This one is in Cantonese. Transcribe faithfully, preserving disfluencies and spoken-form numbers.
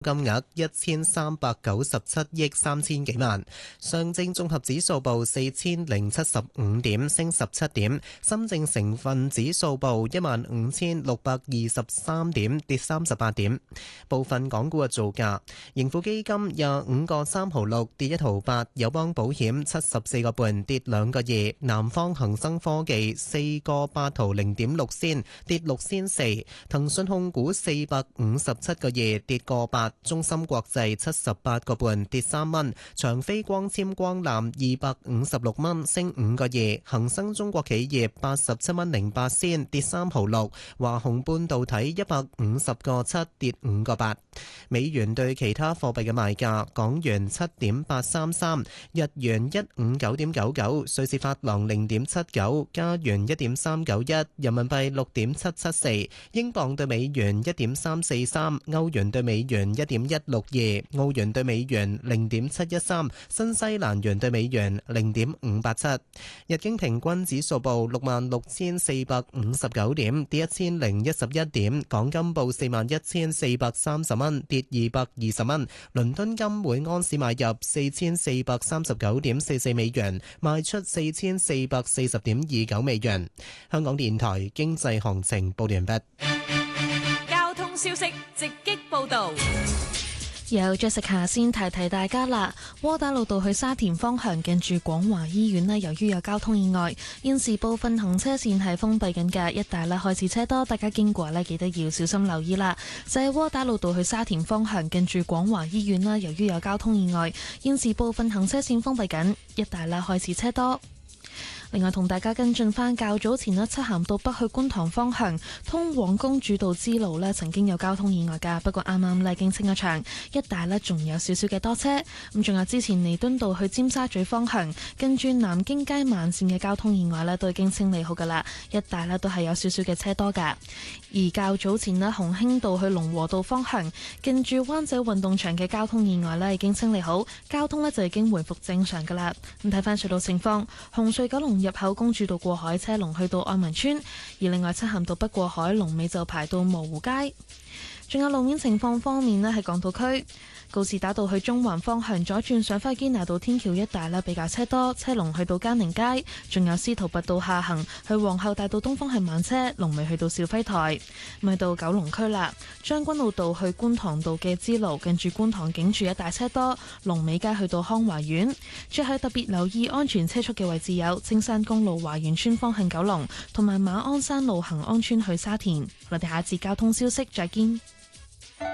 金額一千三百九十七億三千幾萬。上證綜合指數報四千零七十五點，升十七點。深證成分指數報一萬五千六百二十三點，跌三十八點。部分港股嘅造價：盈富基金廿五個三毫六，跌一毫八；友邦保險七十四個半，跌兩個二；南方恒生科技四個八毫零點六仙，跌六仙四；騰訊控股四百五十七個二，跌個八。中芯國際七十八個半，跌三蚊；長飛光纖光纜二百五十六蚊，升五個二；恒生中國企業八十七蚊零八仙，跌三毫六；華虹半導體一百五十個七，跌五個八。美元對其他貨幣嘅賣價：港元七點八三三，日元一五九點九九，瑞士法郎零點七九，加元一點三九一，人民幣六點七七四，英鎊對美元一點三四三，歐元對美元一點一六二，澳元對美元零點七一三，新西蘭元對美元零點五八七。日經平均指數報六萬六千四百五十九點，跌一千零一十一點。港金報四萬一千四百三十蚊，跌二百二十蚊。倫敦金每安士買入四千四百三十九點四四美元，賣出四千四百四十點二九美元。香港電台經濟行情報完畢。 交通消息直擊報道。 有 Jessica 先提提大家啦，窩打老道去沙田方向近住廣華醫院呢，由於有交通意外，現時部分行車線係封閉緊嘅，一帶呢開始車多，大家經過呢記得要小心留意啦。就係窩打老道去沙田方向近住廣華醫院啦，由於有交通意外，現時部分行車線封閉緊，一帶呢開始車多。另外同大家跟進返較早前呢，漆咸道北去觀塘方向通往公主道支路呢曾經有交通意外㗎，不過啱啱呢已經清咗場，一帶呢仲有少少嘅多車。咁仲有之前彌敦道去尖沙咀方向跟住南京街慢線嘅交通意外呢都已經清理好㗎啦，一帶呢都係有少少嘅車多㗎。而較早前呢，鴻興道去龍和道方向近住灣仔運動場嘅交通意外呢已經清理好，交通呢就已經回復正常㗎啦。咁睇返隧道情況，紅隧九龍入口公主道過海車龍去到愛民村，而另外漆咸道北過海龍尾就排到蕪湖街。仲有路面情況方面呢，喺港島區告士打道去中環方向左轉上返堅拿道天橋一帶呢比較車多，車龍去到嘉寧街。仲有司徒拔道下行去皇后大道東方向慢車，龍尾去到肇輝台。咪到九龍區啦，將軍澳道去觀塘道嘅支路近住觀塘警署一帶車多，龍尾街去到康華苑。最後特別留意安全車速嘅位置有青山公路華園村方向九龍，同埋馬鞍山路恒安村去沙田。我哋下一節交通消息再見。